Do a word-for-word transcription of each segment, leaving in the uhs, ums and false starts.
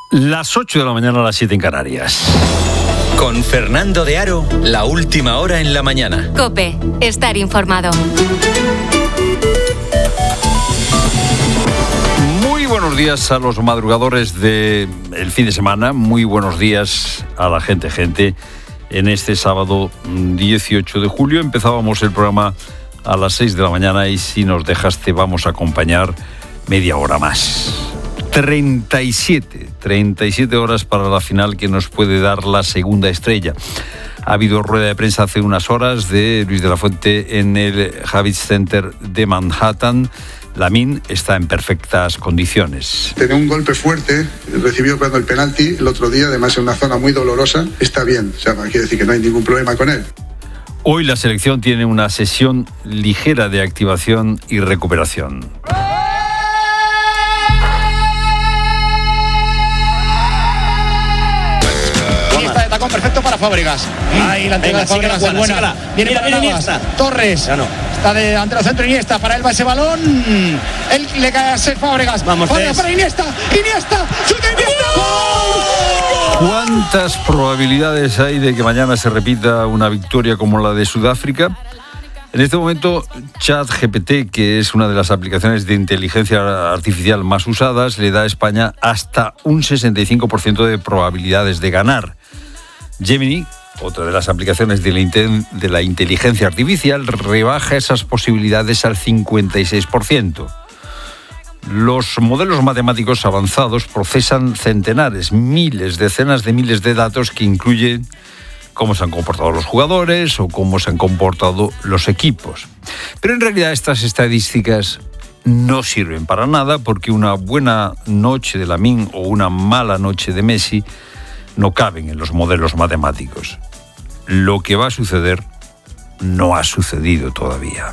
Las ocho de la mañana a las siete en Canarias. Con Fernando de Aro, la última hora en la mañana. COPE, estar informado. Muy buenos días a los madrugadores del fin de semana. Muy buenos días a la gente, gente. En este sábado dieciocho de julio empezábamos el programa a las seis de la mañana y si nos dejas te vamos a acompañar media hora más. treinta y siete, treinta y siete horas para la final que nos puede dar la segunda estrella. Ha habido rueda de prensa hace unas horas de Luis de la Fuente en el Javits Center de Manhattan. Lamine está en perfectas condiciones. Tiene un golpe fuerte, recibió cuando el penalti el otro día, además en una zona muy dolorosa. Está bien, o sea, quiere decir que no hay ningún problema con él. Hoy la selección tiene una sesión ligera de activación y recuperación. Perfecto para Fábregas. Ahí la entrega de Fábregas es buena. Viene para Iniesta. Torres. Ya no. Está de ante el centro Iniesta. Para él va ese balón. Él le cae a ser Fábregas. Vamos, Fábregas para Iniesta. Iniesta. ¡Chuta Iniesta! ¡Gol! ¿Cuántas probabilidades hay de que mañana se repita una victoria como la de Sudáfrica? En este momento, ChatGPT, que es una de las aplicaciones de inteligencia artificial más usadas, le da a España hasta un sesenta y cinco por ciento de probabilidades de ganar. Gemini, otra de las aplicaciones de la, inte- de la inteligencia artificial, rebaja esas posibilidades al cincuenta y seis por ciento. Los modelos matemáticos avanzados procesan centenares, miles, decenas de miles de datos que incluyen cómo se han comportado los jugadores o cómo se han comportado los equipos. Pero en realidad estas estadísticas no sirven para nada porque una buena noche de Lamine o una mala noche de Messi no caben en los modelos matemáticos. Lo que va a suceder no ha sucedido todavía.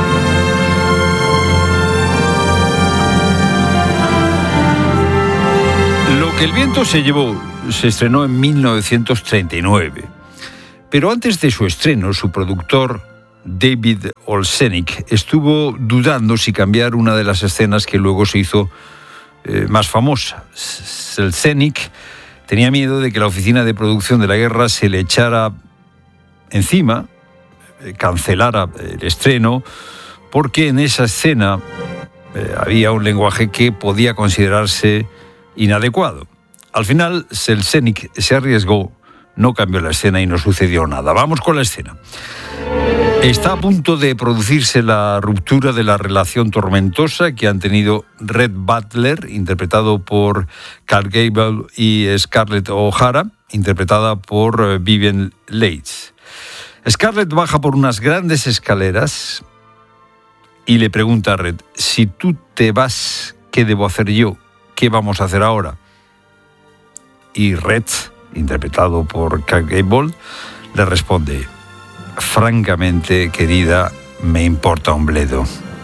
Lo que el viento se llevó se estrenó en mil novecientos treinta y nueve. Pero antes de su estreno, su productor David Olsenick estuvo dudando si cambiar una de las escenas que luego se hizo eh, más famosa. Olsenick tenía miedo de que la oficina de producción de la guerra se le echara encima, eh, cancelara el estreno, porque en esa escena eh, había un lenguaje que podía considerarse inadecuado. Al final, Selznick se arriesgó, no cambió la escena y no sucedió nada. Vamos con la escena. Está a punto de producirse la ruptura de la relación tormentosa que han tenido Red Butler, interpretado por Clark Gable, y Scarlett O'Hara, interpretada por Vivien Leigh. Scarlett baja por unas grandes escaleras y le pregunta a Red: si tú te vas, ¿qué debo hacer yo? ¿Qué vamos a hacer ahora? Y Red, interpretado por Clark Gable, le responde: francamente, querida, me importa un bledo.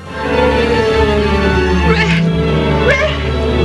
Red, Red,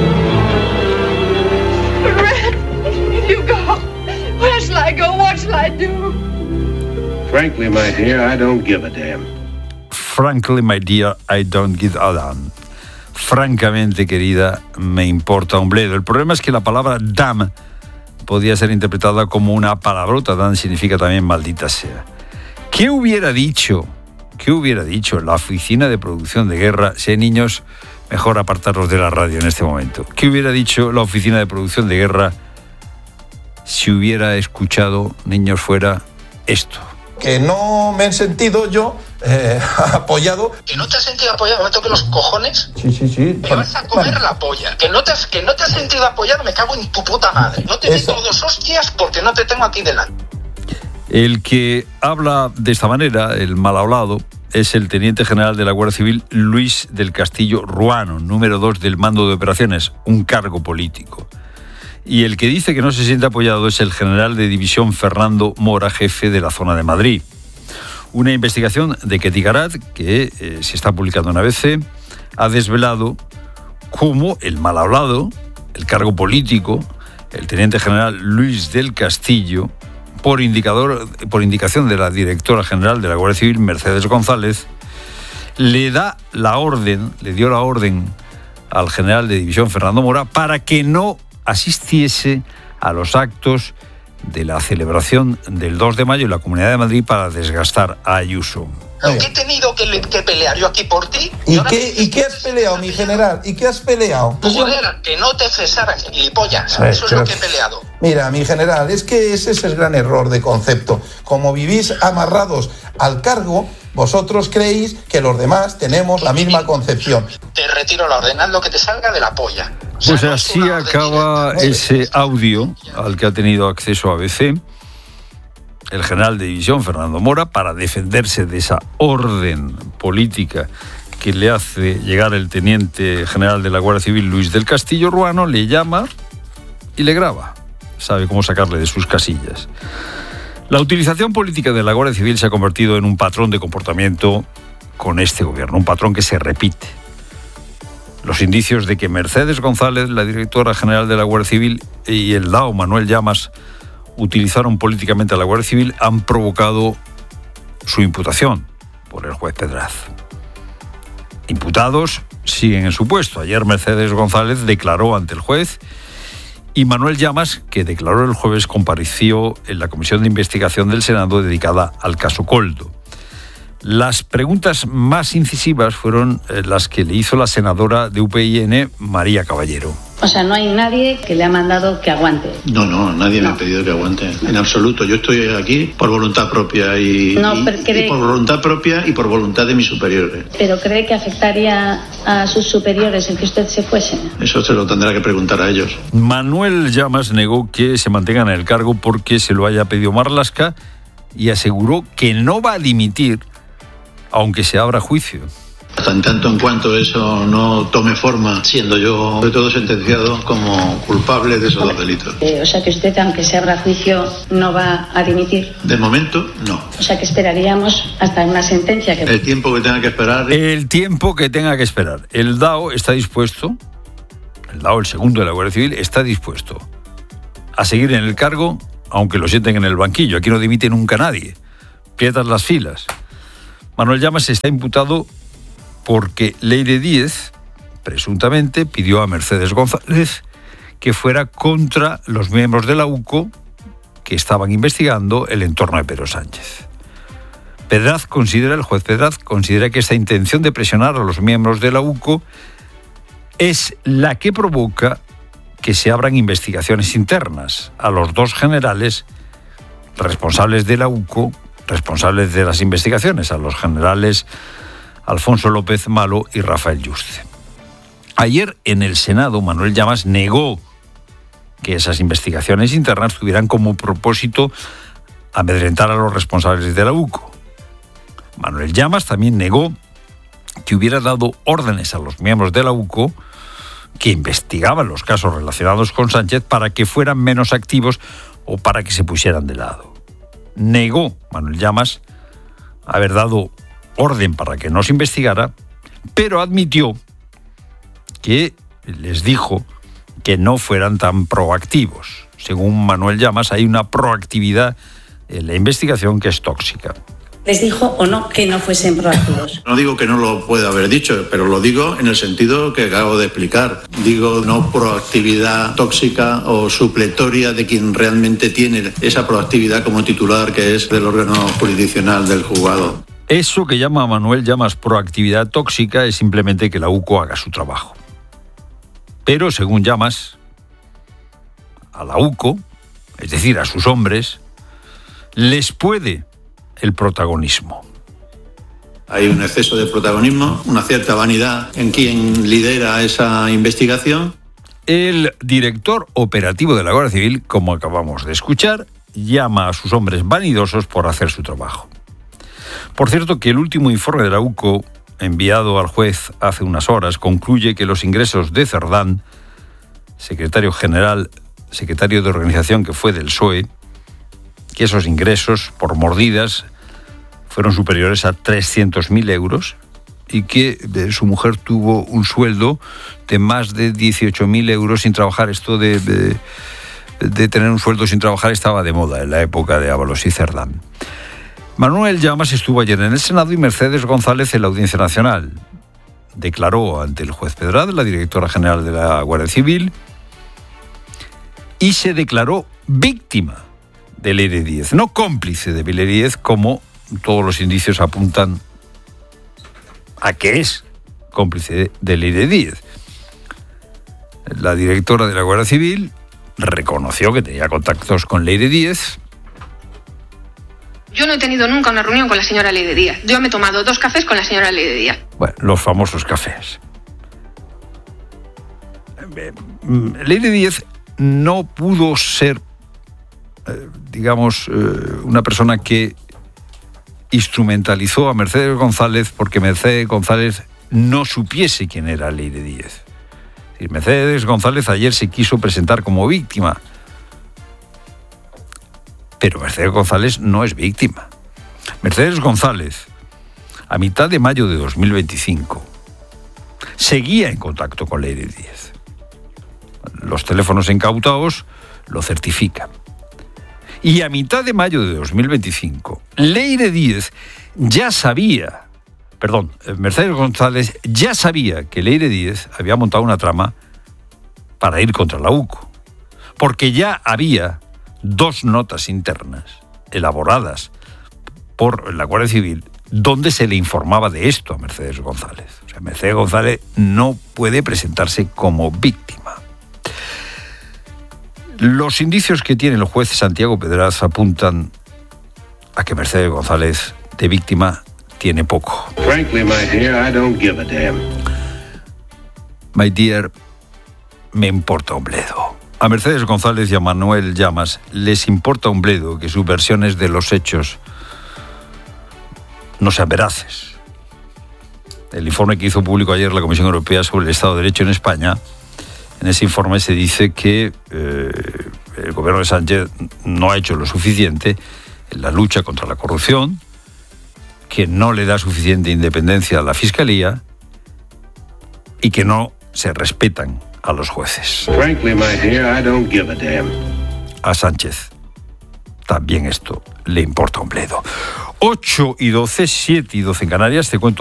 Red, you go. Where shall I go? What shall I do? Frankly, my dear, I don't give a damn. Frankly, my dear, I don't give a damn. Francamente, querida, me importa un bledo. El problema es que la palabra damn podía ser interpretada como una palabrota. Damn significa también maldita sea. ¿Qué hubiera dicho, qué hubiera dicho la oficina de producción de guerra? Si hay niños, mejor apartarlos de la radio en este momento. ¿Qué hubiera dicho la oficina de producción de guerra si hubiera escuchado, niños fuera, esto? Que no me he sentido yo eh, apoyado. ¿Que no te has sentido apoyado? ¿Me toque los cojones? Sí, sí, sí. Me vas a comer la polla. ¿Que no, te has, que no te has sentido apoyado? Me cago en tu puta madre. No te meto dos hostias porque no te tengo aquí delante. El que habla de esta manera, el mal hablado, es el teniente general de la Guardia Civil, Luis del Castillo Ruano, número dos del mando de operaciones, un cargo político. Y el que dice que no se siente apoyado es el general de división Fernando Mora, jefe de la zona de Madrid. Una investigación de Ketty Garat, que eh, se está publicando en A B C, ha desvelado cómo el mal hablado, el cargo político, el teniente general Luis del Castillo, por, indicador, por indicación de la directora general de la Guardia Civil, Mercedes González, le da la orden, le dio la orden al general de división Fernando Mora para que no asistiese a los actos de la celebración del dos de mayo en la Comunidad de Madrid para desgastar a Ayuso. Lo que he tenido que, que pelear yo aquí por ti. ¿Y qué, ¿Y qué has peleado, mi general? ¿Y qué has peleado? Joder, que no te cesaran, gilipollas. Ver, Eso es pero, lo que he peleado. Mira, mi general, es que ese es el gran error de concepto. Como vivís amarrados al cargo, vosotros creéis que los demás tenemos la misma concepción. Te retiro la orden, haz lo que te salga de la polla. O sea, Pues no así es una orden acaba directa. ese audio al que ha tenido acceso A B C el general de división Fernando Mora para defenderse de esa orden política que le hace llegar el teniente general de la Guardia Civil Luis del Castillo Ruano. Le llama y le graba. Sabe cómo sacarle de sus casillas. La utilización política de la Guardia Civil se ha convertido en un patrón de comportamiento con este gobierno, un patrón que se repite. Los indicios de que Mercedes González, la directora general de la Guardia Civil, y el D A O Manuel Llamas utilizaron políticamente a la Guardia Civil han provocado su imputación por el juez Pedraz. Imputados siguen en su puesto. Ayer Mercedes González declaró ante el juez y Manuel Llamas, que declaró el jueves, compareció en la comisión de investigación del Senado dedicada al caso Koldo. Las preguntas más incisivas fueron las que le hizo la senadora de U P y N, María Caballero. O sea, no hay nadie que le ha mandado que aguante. No, no, nadie no. me ha pedido que aguante. En absoluto. Yo estoy aquí por voluntad propia y, no, y, cree... y por voluntad propia y por voluntad de mis superiores. ¿Pero cree que afectaría a sus superiores el que usted se fuese? Eso se lo tendrá que preguntar a ellos. Manuel Llamas negó que se mantengan en el cargo porque se lo haya pedido Marlaska y aseguró que no va a dimitir aunque se abra juicio. Hasta en tanto en cuanto eso no tome forma, siendo yo de todo sentenciado como culpable de esos dos delitos. Eh, o sea que usted, aunque se abra juicio, no va a dimitir. De momento, no. O sea que esperaríamos hasta una sentencia que... El tiempo que tenga que esperar... El tiempo que tenga que esperar. El D A O está dispuesto, el D A O, el segundo de la Guardia Civil, está dispuesto a seguir en el cargo, aunque lo sienten en el banquillo. Aquí no dimite nunca nadie. Aprietan las filas. Manuel Llamas está imputado porque Leire Díez, presuntamente, pidió a Mercedes González que fuera contra los miembros de la U C O que estaban investigando el entorno de Pedro Sánchez. Pedraz considera, el juez Pedraz considera que esta intención de presionar a los miembros de la U C O es la que provoca que se abran investigaciones internas a los dos generales responsables de la U C O, responsables de las investigaciones, a los generales Alfonso López Malo y Rafael Yuste. Ayer en el Senado, Manuel Llamas negó que esas investigaciones internas tuvieran como propósito amedrentar a los responsables de la U C O. Manuel Llamas también negó que hubiera dado órdenes a los miembros de la U C O que investigaban los casos relacionados con Sánchez para que fueran menos activos o para que se pusieran de lado. Negó Manuel Llamas haber dado orden para que no se investigara, pero admitió que les dijo que no fueran tan proactivos. Según Manuel Llamas, hay una proactividad en la investigación que es tóxica. ¿Les dijo o no que no fuesen proactivos? No digo que no lo pueda haber dicho, pero lo digo en el sentido que acabo de explicar. Digo no proactividad tóxica o supletoria de quien realmente tiene esa proactividad como titular, que es del órgano jurisdiccional del juzgado. Eso que llama Manuel Llamas proactividad tóxica es simplemente que la U C O haga su trabajo. Pero, según Llamas, a la U C O, es decir, a sus hombres, les puede el protagonismo. Hay un exceso de protagonismo, una cierta vanidad en quien lidera esa investigación. El director operativo de la Guardia Civil, como acabamos de escuchar, llama a sus hombres vanidosos por hacer su trabajo. Por cierto, que el último informe de la U C O, enviado al juez hace unas horas, concluye que los ingresos de Cerdán, secretario general, secretario de organización que fue del P S O E, que esos ingresos por mordidas fueron superiores a trescientos mil euros y que su mujer tuvo un sueldo de más de dieciocho mil euros sin trabajar. Esto de, de, de tener un sueldo sin trabajar estaba de moda en la época de Ábalos y Cerdán. Manuel Llamas estuvo ayer en el Senado y Mercedes González en la Audiencia Nacional. Declaró ante el juez Pedraz, la directora general de la Guardia Civil, y se declaró víctima de Leire Díez, no cómplice de Leire Díez, como todos los indicios apuntan a que es cómplice de Leire Díez. La directora de la Guardia Civil reconoció que tenía contactos con Leire Díez. Yo no he tenido nunca una reunión con la señora Leire Díez. Yo me he tomado dos cafés con la señora Leire Díez. Bueno, los famosos cafés. Leire Díez no pudo ser, eh, digamos, eh, una persona que instrumentalizó a Mercedes González porque Mercedes González no supiese quién era Leire Díez. Mercedes González ayer se quiso presentar como víctima, pero Mercedes González no es víctima. Mercedes González, a mitad de mayo de dos mil veinticinco, seguía en contacto con Leire Díez. Los teléfonos incautados lo certifican. Y a mitad de mayo de dos mil veinticinco, Leire Díez ya sabía, perdón, Mercedes González ya sabía que Leire Díez había montado una trama para ir contra la U C O, porque ya había dos notas internas elaboradas por la Guardia Civil donde se le informaba de esto a Mercedes González. O sea, Mercedes González no puede presentarse como víctima. Los indicios que tiene el juez Santiago Pedraz apuntan a que Mercedes González de víctima tiene poco. Frankly, my dear, I don't give a damn. My dear, me importa un bledo. A Mercedes González y a Manuel Llamas les importa un bledo que sus versiones de los hechos no sean veraces. El informe que hizo público ayer la Comisión Europea sobre el Estado de Derecho en España, en ese informe se dice que eh, el gobierno de Sánchez no ha hecho lo suficiente en la lucha contra la corrupción, que no le da suficiente independencia a la Fiscalía y que no se respetan a los jueces. Frankly, my dear, I don't give a damn. A Sánchez también esto le importa un bledo. ocho y doce, siete y doce en Canarias, te cuento